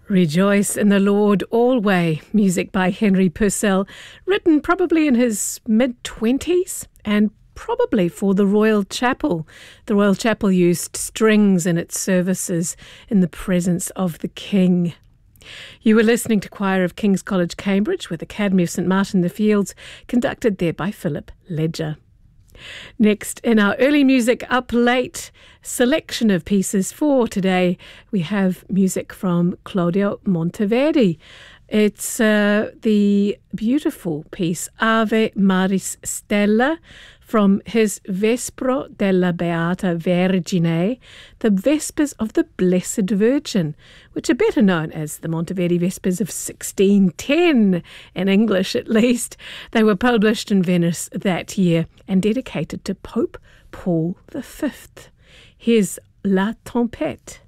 Rejoice in the Lord always, music by Henry Purcell, written probably in his mid-20s and probably for the Royal Chapel. The Royal Chapel used strings in its services in the presence of the King. You were listening to Choir of King's College, Cambridge, with Academy of St Martin in the Fields, conducted there by Philip Ledger. Next, in our early music up late selection of pieces for today, we have music from Claudio Monteverdi. It's the beautiful piece Ave Maris Stella from his Vespro della Beata Vergine, the Vespers of the Blessed Virgin, which are better known as the Monteverdi Vespers of 1610, in English at least. They were published in Venice that year and dedicated to Pope Paul V. Here's La Tempête.